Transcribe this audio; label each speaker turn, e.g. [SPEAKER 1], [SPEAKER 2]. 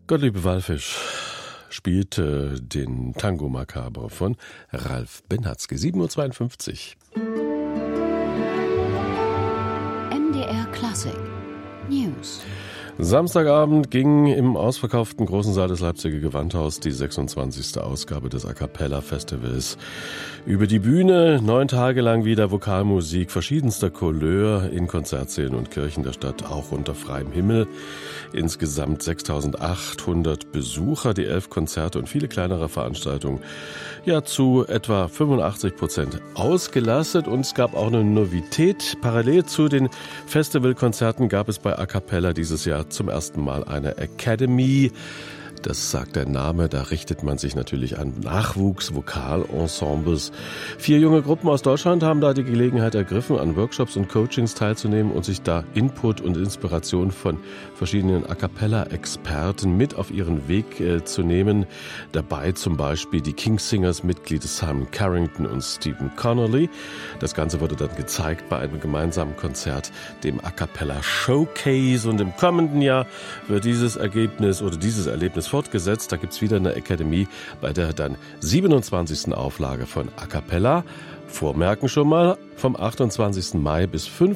[SPEAKER 1] Gottlieb Wallfisch spielte den Tango Macabre von Ralf Benatzky. 7:52 Uhr.
[SPEAKER 2] MDR Classic News.
[SPEAKER 1] Samstagabend ging im ausverkauften großen Saal des Leipziger Gewandhaus die 26. Ausgabe des A Cappella Festivals über die Bühne. 9 Tage lang wieder Vokalmusik verschiedenster Couleur in Konzertsälen und Kirchen der Stadt, auch unter freiem Himmel. Insgesamt 6.800 Besucher, die 11 Konzerte und viele kleinere Veranstaltungen, ja zu etwa 85% ausgelastet. Und es gab auch eine Novität. Parallel zu den Festivalkonzerten gab es bei A Cappella dieses Jahr zum ersten Mal eine Academy. Das sagt der Name, da richtet man sich natürlich an Nachwuchs-Vokalensembles. 4 junge Gruppen aus Deutschland haben da die Gelegenheit ergriffen, an Workshops und Coachings teilzunehmen und sich da Input und Inspiration von verschiedenen A-Cappella-Experten mit auf ihren Weg zu nehmen. Dabei zum Beispiel die Kingsingers-Mitglieder Simon Carrington und Stephen Connolly. Das Ganze wurde dann gezeigt bei einem gemeinsamen Konzert, dem A-Cappella Showcase. Und im kommenden Jahr wird dieses Erlebnis fortgesetzt. Da gibt's wieder eine Akademie bei der dann 27. Auflage von A Cappella. Vormerken schon mal, vom 28. Mai bis 5.